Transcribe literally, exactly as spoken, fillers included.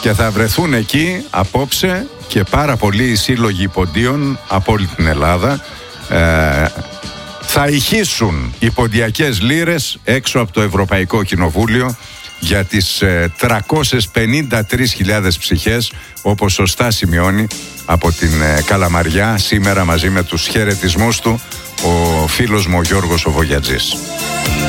Και θα βρεθούν εκεί απόψε και πάρα πολλοί σύλλογοι ποντίων από όλη την Ελλάδα. Ε, θα ηχήσουν οι ποντιακές λύρες έξω από το Ευρωπαϊκό Κοινοβούλιο για τις ε, τριακόσιες πενήντα τρεις χιλιάδες ψυχές, όπως σωστά σημειώνει από την ε, Καλαμαριά σήμερα μαζί με τους χαιρετισμούς του ο φίλος μου ο Γιώργος ο Βογιατζής.